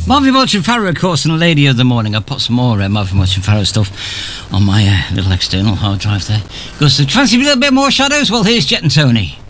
Marvin Watson Farrow, of course, and Lady of the Morning. I'll put some more Marvin Watson Farrow stuff on my little external hard drive there. Because fancy a little bit more shadows? Well, here's Jet and Tony.